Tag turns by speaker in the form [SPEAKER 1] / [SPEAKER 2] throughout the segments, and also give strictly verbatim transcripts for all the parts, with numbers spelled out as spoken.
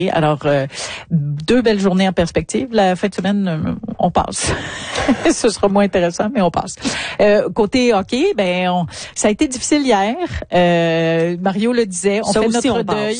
[SPEAKER 1] Alors, euh, deux belles journées en perspective. La fin de semaine, euh, on passe. Ce sera moins intéressant, mais on passe. Euh, côté hockey, ben, on, ça a été difficile hier. Euh, Mario le disait, on
[SPEAKER 2] ça
[SPEAKER 1] fait
[SPEAKER 2] aussi,
[SPEAKER 1] notre
[SPEAKER 2] on
[SPEAKER 1] deuil.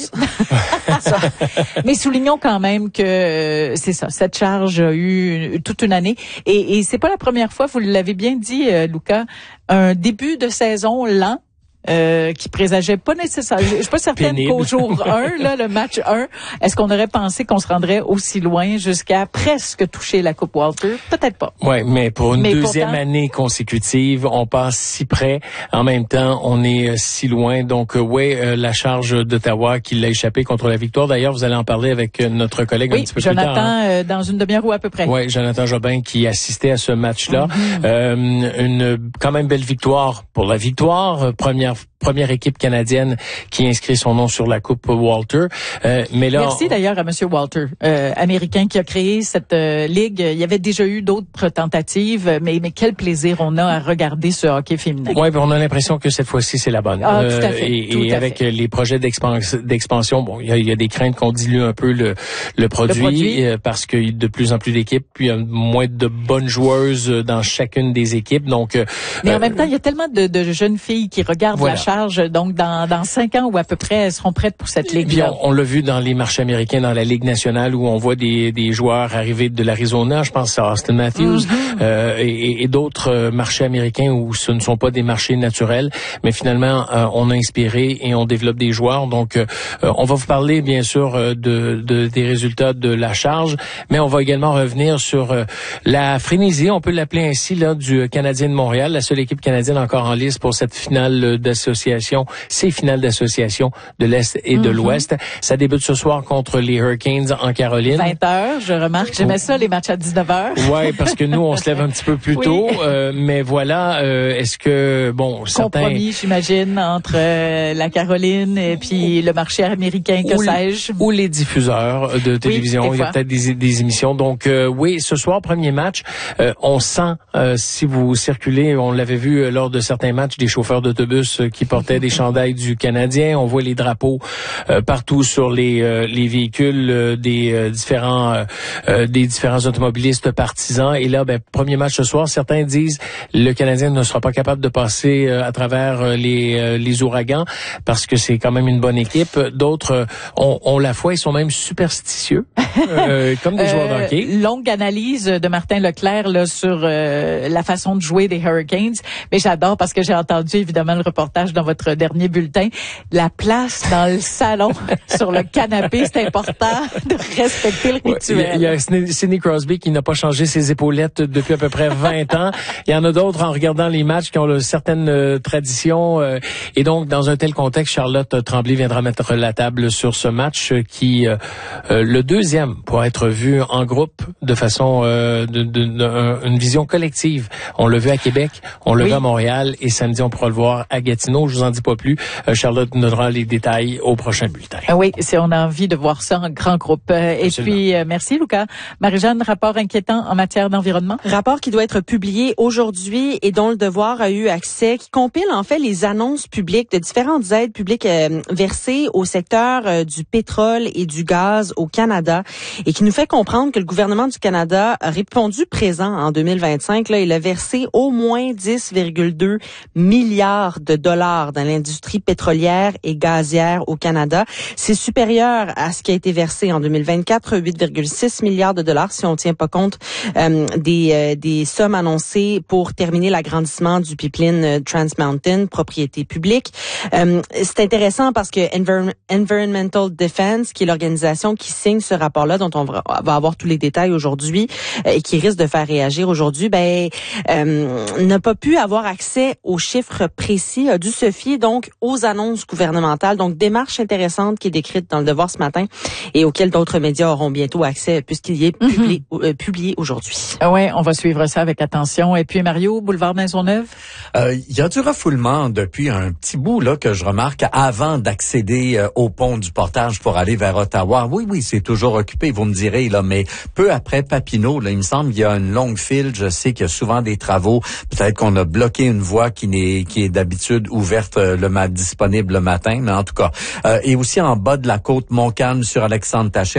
[SPEAKER 1] Mais soulignons quand même que euh, c'est ça. Cette charge a eu toute une année, et, et c'est pas la première fois. Vous l'avez bien dit, euh, Luca, un début de saison lent. Euh, qui présageait pas nécessairement. Je suis pas certaine
[SPEAKER 3] Pénible.
[SPEAKER 1] qu'au jour un, là, le match un, est-ce qu'on aurait pensé qu'on se rendrait aussi loin jusqu'à presque toucher la Coupe Walter? Peut-être pas.
[SPEAKER 3] Ouais, mais pour une
[SPEAKER 1] mais
[SPEAKER 3] deuxième
[SPEAKER 1] pourtant,
[SPEAKER 3] année consécutive, on passe si près. En même temps, on est euh, si loin. Donc, euh, ouais, euh, la charge d'Ottawa qui l'a échappé contre la victoire. D'ailleurs, vous allez en parler avec euh, notre collègue
[SPEAKER 1] oui,
[SPEAKER 3] un petit peu
[SPEAKER 1] Jonathan,
[SPEAKER 3] plus tard. Hein?
[SPEAKER 1] euh, dans une demi-heure ou à peu près.
[SPEAKER 3] Ouais, Jonathan Jobin qui assistait à ce match-là. Mm-hmm. Euh, une quand même belle victoire pour la victoire. Première première équipe canadienne qui inscrit son nom sur la Coupe Walter. Euh, mais là,
[SPEAKER 1] merci d'ailleurs à Monsieur Walter, euh, américain qui a créé cette euh, ligue. Il y avait déjà eu d'autres tentatives, mais mais quel plaisir on a à regarder ce hockey féminin.
[SPEAKER 3] Ouais, on a l'impression que cette fois-ci c'est la bonne.
[SPEAKER 1] Ah, tout à fait.
[SPEAKER 3] Et,
[SPEAKER 1] tout
[SPEAKER 3] et
[SPEAKER 1] à
[SPEAKER 3] avec
[SPEAKER 1] fait.
[SPEAKER 3] les projets d'expansion, d'expansion, bon, il y a, y a des craintes qu'on dilue un peu le le produit,
[SPEAKER 1] le produit.
[SPEAKER 3] Euh, parce qu'il y a de plus en plus d'équipes, puis il y a moins de bonnes joueuses dans chacune des équipes. Donc,
[SPEAKER 1] mais en
[SPEAKER 3] euh,
[SPEAKER 1] même temps, il y a tellement de, de jeunes filles qui regardent
[SPEAKER 3] voilà.
[SPEAKER 1] la charge. Donc, dans dans cinq ans ou à peu près, elles seront prêtes pour cette ligue-là.
[SPEAKER 3] On, on l'a vu dans les marchés américains, dans la Ligue nationale, où on voit des, des joueurs arriver de l'Arizona, je pense à Austin Matthews, mm-hmm. euh, et, et d'autres marchés américains où ce ne sont pas des marchés naturels, mais finalement, euh, on a inspiré et on développe des joueurs. Donc, euh, on va vous parler, bien sûr, de, de des résultats de la charge, mais on va également revenir sur euh, la frénésie, on peut l'appeler ainsi, là, du Canadien de Montréal, la seule équipe canadienne encore en lice pour cette finale d'association. Ces finales d'association de l'Est et de mm-hmm. l'Ouest. Ça débute ce soir contre les Hurricanes en Caroline.
[SPEAKER 1] vingt heures, je remarque. J'aimais ça, les matchs à dix-neuf heures.
[SPEAKER 3] Ouais, parce que nous, on se lève un petit peu plus
[SPEAKER 1] oui.
[SPEAKER 3] tôt. Euh, mais voilà, euh, est-ce que, bon, certains...
[SPEAKER 1] Compromis, j'imagine, entre euh, la Caroline et puis le marché américain, que sais-je.
[SPEAKER 3] Ou les diffuseurs de télévision. Oui, il y a peut-être des, des émissions. Donc, euh, oui, ce soir, premier match, euh, on sent, euh, si vous circulez, on l'avait vu lors de certains matchs, des chauffeurs d'autobus qui portaient des chandails du Canadien. On voit les drapeaux euh, partout sur les euh, les véhicules euh, des euh, différents euh, euh, des différents automobilistes partisans. Et là, ben, premier match ce soir. Certains disent le Canadien ne sera pas capable de passer euh, à travers euh, les euh, les ouragans parce que c'est quand même une bonne équipe. D'autres euh, ont, ont la foi, ils sont même superstitieux, euh, comme des euh, joueurs de hockey.
[SPEAKER 1] Longue analyse de Martin Leclerc là sur euh, la façon de jouer des Hurricanes, mais j'adore parce que j'ai entendu évidemment le reportage dans votre dernier bulletin. La place dans le salon, sur le canapé, c'est important de respecter le rituel.
[SPEAKER 3] Il y a, il y a Sidney Crosby qui n'a pas changé ses épaulettes depuis à peu près vingt ans. Il y en a d'autres en regardant les matchs qui ont là, certaines euh, traditions. Euh, et donc, dans un tel contexte, Charlotte Tremblay viendra mettre la table sur ce match qui, euh, euh, le deuxième, pourra être vu en groupe de façon, euh, de, de, de, de, une vision collective. On l'a vu à Québec, on l'a oui. vu à Montréal et samedi, on pourra le voir à Gatineau. Je vous en dis pas plus. Euh, Charlotte nous donnera les détails au prochain bulletin.
[SPEAKER 1] Ah oui, c'est, on a envie de voir ça en grand groupe. Euh, et puis, euh, merci Luca. Marie-Jeanne, rapport inquiétant en matière d'environnement?
[SPEAKER 2] Rapport qui doit être publié aujourd'hui et dont le Devoir a eu accès, qui compile en fait les annonces publiques de différentes aides publiques euh, versées au secteur euh, du pétrole et du gaz au Canada et qui nous fait comprendre que le gouvernement du Canada a répondu présent en deux mille vingt-cinq. Là, il a versé au moins dix virgule deux milliards de dollars dans l'industrie pétrolière et gazière au Canada. C'est supérieur à ce qui a été versé en deux mille vingt-quatre, huit virgule six milliards de dollars si on tient pas compte euh, des euh, des sommes annoncées pour terminer l'agrandissement du pipeline Trans Mountain, propriété publique. Euh, c'est intéressant parce que Envir- Environmental Defense, qui est l'organisation qui signe ce rapport-là, dont on va avoir tous les détails aujourd'hui euh, et qui risque de faire réagir aujourd'hui, ben euh, n'a pas pu avoir accès aux chiffres précis, a dû se fier donc aux annonces gouvernementales. Donc, démarche intéressante qui est décrite dans le Devoir ce matin et auquel d'autres médias auront bientôt accès puisqu'il y est publié, mm-hmm. euh, publié aujourd'hui.
[SPEAKER 1] Ah ouais, on va suivre ça avec attention. Et puis, Mario, boulevard Maisonneuve?
[SPEAKER 4] Euh, il y a du refoulement depuis un petit bout là que je remarque avant d'accéder euh, au pont du Portage pour aller vers Ottawa. Oui, oui, c'est toujours occupé, vous me direz, là, mais peu après Papineau, là, il me semble qu'il y a une longue file. Je sais qu'il y a souvent des travaux. Peut-être qu'on a bloqué une voie qui n'est qui est d'habitude ouverte euh, le mat disponible le matin, mais en tout cas. Euh, et aussi en bas de la côte Montcalm sur Alexandre Taché.